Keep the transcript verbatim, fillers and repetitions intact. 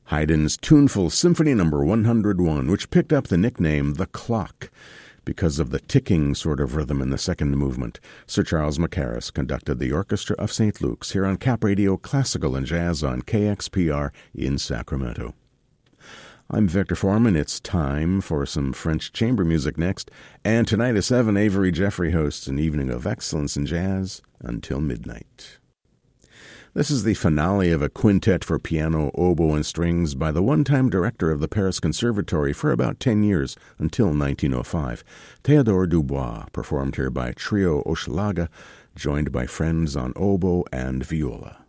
Haydn's tuneful Symphony Number one hundred one, which picked up the nickname The Clock because of the ticking sort of rhythm in the second movement. Sir Charles Mackerras conducted the Orchestra of Saint Luke's here on Cap Radio Classical and Jazz on K X P R in Sacramento. I'm Victor Foreman. It's time for some French chamber music next. And tonight at seven, Avery Jeffrey hosts an evening of excellence in jazz until midnight. This is the finale of a quintet for piano, oboe, and strings by the one-time director of the Paris Conservatory for about ten years, until nineteen oh five. Théodore Dubois, performed here by Trio Hochelaga, joined by friends on oboe and viola.